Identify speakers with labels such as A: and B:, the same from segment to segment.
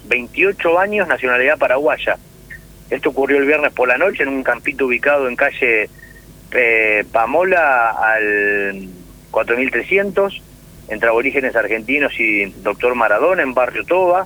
A: 28 años, nacionalidad paraguaya. Esto ocurrió el viernes por la noche en un campito ubicado en calle Pamola al 4300, entre aborígenes argentinos y Doctor Maradona, en Barrio Toba.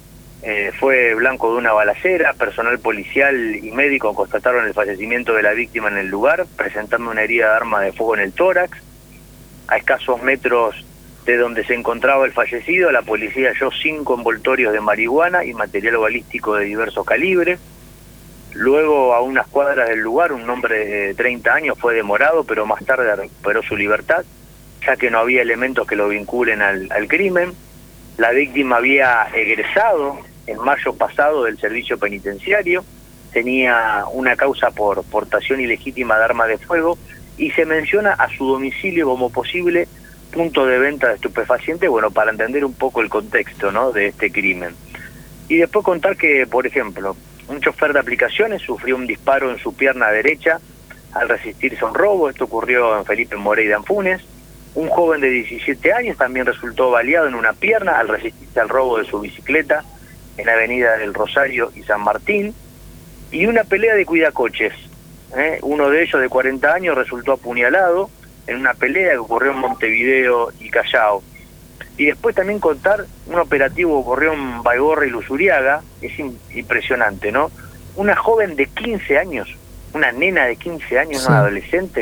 A: Fue blanco de una balacera. Personal policial y médico constataron el fallecimiento de la víctima en el lugar, presentando una herida de arma de fuego en el tórax. A escasos metros de donde se encontraba el fallecido, la policía halló 5 envoltorios de marihuana y material balístico de diversos calibres. Luego, a unas cuadras del lugar, un hombre de 30 años fue demorado, pero más tarde recuperó su libertad, ya que no había elementos que lo vinculen al crimen. La víctima había egresado en mayo pasado del servicio penitenciario, tenía una causa por portación ilegítima de arma de fuego y se menciona a su domicilio como posible punto de venta de estupefacientes, bueno, para entender un poco el contexto, ¿no?, de este crimen. Y después contar que, por ejemplo, un chofer de aplicaciones sufrió un disparo en su pierna derecha al resistirse a un robo. Esto ocurrió en Felipe Morey de Anfunes. Un joven de 17 años también resultó baleado en una pierna al resistirse al robo de su bicicleta en la avenida del Rosario y San Martín. Y una pelea de cuidacoches. Uno de ellos, de 40 años, resultó apuñalado en una pelea que ocurrió en Montevideo y Callao. Y después también contar un operativo que ocurrió en Baigorra y Luzuriaga. Es impresionante, ¿no? Una joven de 15 años, una nena de 15 años, sí, una adolescente,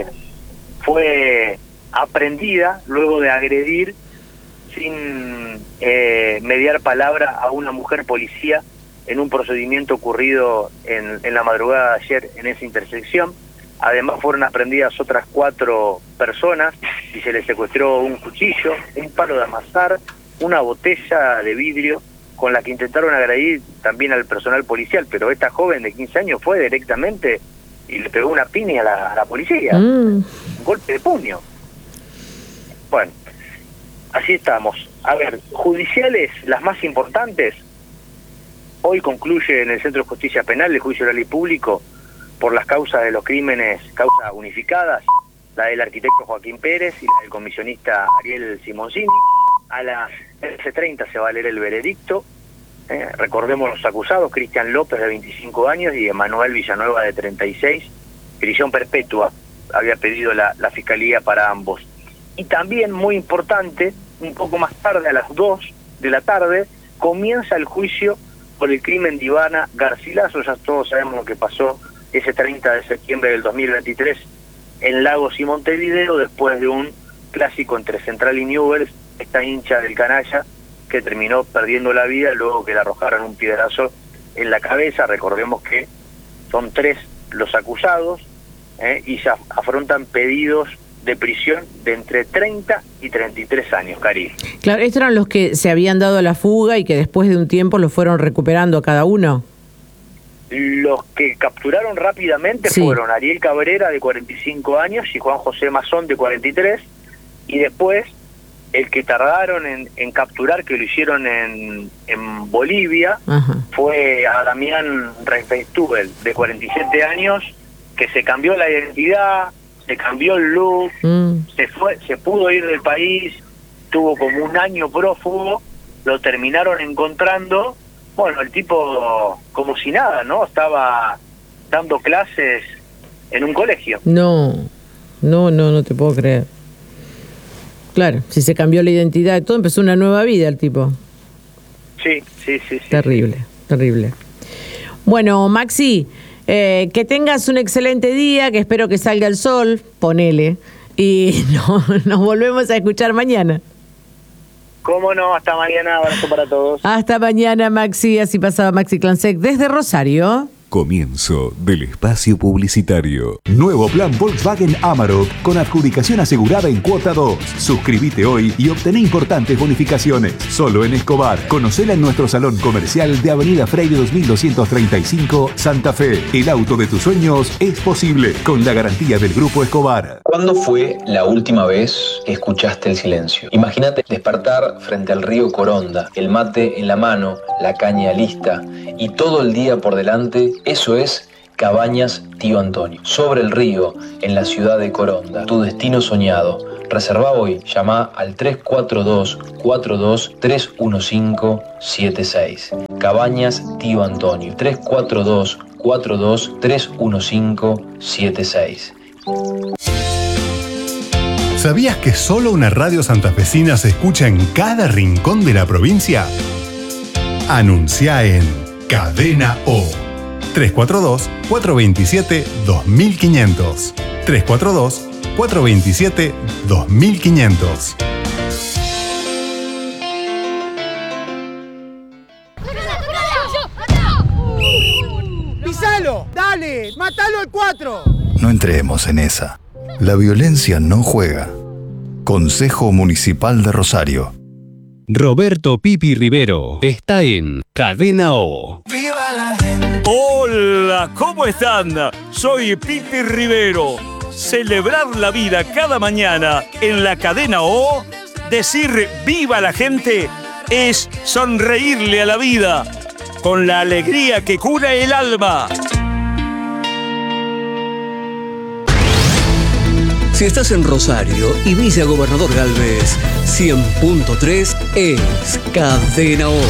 A: fue aprendida luego de agredir sin mediar palabra a una mujer policía en un procedimiento ocurrido en la madrugada de ayer en esa intersección. Además fueron aprendidas otras 4 personas y se les secuestró un cuchillo, un palo de amasar, una botella de vidrio con la que intentaron agredir también al personal policial, pero esta joven de 15 años fue directamente y le pegó una piña a la policía, un golpe de puño. Bueno, así estamos. A ver, judiciales, las más importantes. Hoy concluye en el Centro de Justicia Penal el juicio oral y público por las causas de los crímenes, causas unificadas, la del arquitecto Joaquín Pérez y la del comisionista Ariel Simoncini. A las 13:30 se va a leer el veredicto. Recordemos los acusados: Cristian López, de 25 años, y Emanuel Villanueva, de 36. Prisión perpetua había pedido la Fiscalía para ambos. Y también, muy importante, un poco más tarde, a las 2 de la tarde, comienza el juicio por el crimen de Ivana Garcilaso. Ya todos sabemos lo que pasó ese 30 de septiembre del 2023 en Lagos y Montevideo, después de un clásico entre Central y Newell's, esta hincha del canalla que terminó perdiendo la vida luego que le arrojaron un piedrazo en la cabeza. Recordemos que son 3 los acusados, y ya afrontan pedidos de prisión de entre 30 y 33 años, Cari.
B: Claro, estos eran los que se habían dado la fuga y que después de un tiempo los fueron recuperando a cada uno.
A: Los que capturaron rápidamente, sí, fueron Ariel Cabrera, de 45 años, y Juan José Mazón, de 43, y después el que tardaron en capturar, que lo hicieron en Bolivia, ajá, fue a Damián Reifeistubel, de 47 años, que se cambió la identidad, se cambió el look, se pudo ir del país, tuvo como un año prófugo, lo terminaron encontrando. Bueno, el tipo como si nada, ¿no? Estaba dando clases en un colegio.
B: No te puedo creer. Claro, si se cambió la identidad y todo, empezó una nueva vida el tipo.
A: Sí.
B: Terrible. Bueno, Maxi, que tengas un excelente día, que espero que salga el sol, ponele, y nos volvemos a escuchar mañana.
A: ¿Cómo no? Hasta mañana, abrazo para todos.
B: Hasta mañana, Maxi. Así pasaba Maxi Clansec desde Rosario.
C: Comienzo del espacio publicitario. Nuevo plan Volkswagen Amarok con adjudicación asegurada en cuota 2. Suscríbete hoy y obtené importantes bonificaciones. Solo en Escobar. Conocela en nuestro salón comercial de Avenida Freire 2235, Santa Fe. El auto de tus sueños es posible con la garantía del Grupo Escobar.
D: ¿Cuándo fue la última vez que escuchaste el silencio? Imagínate despertar frente al río Coronda, el mate en la mano, la caña lista y todo el día por delante. Eso es Cabañas Tío Antonio. Sobre el río, en la ciudad de Coronda, tu destino soñado. Reserva hoy, llama al 342-42-31576. Cabañas Tío Antonio, 342-42-31576.
E: ¿Sabías que solo una radio santafesina se escucha en cada rincón de la provincia? Anuncia en Cadena O. 342-427-2500. 342-427-2500.
F: ¡Pisalo! ¡Dale! ¡Mátalo al 4!
G: No entremos en esa. La violencia no juega. Consejo Municipal de Rosario.
H: Roberto Pipi Rivero está en Cadena O.
I: ¡Viva la gente! Hola, ¿cómo están? Soy Pipi Rivero. Celebrar la vida cada mañana en la Cadena O, decir viva la gente, es sonreírle a la vida con la alegría que cura el alma.
H: Si estás en Rosario y Villa Gobernador Galvez, 100.3 es Cadena O.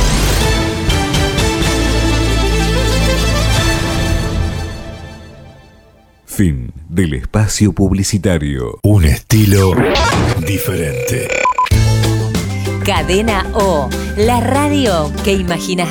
C: Fin del espacio publicitario.
G: Un estilo diferente.
J: Cadena O, la radio que imaginas.